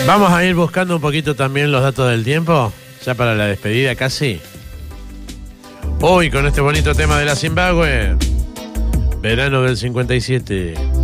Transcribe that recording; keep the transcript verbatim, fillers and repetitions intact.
Vamos a ir buscando un poquito también los datos del tiempo, ya para la despedida casi. Hoy con este bonito tema de la Zimbabue, verano del cincuenta y siete.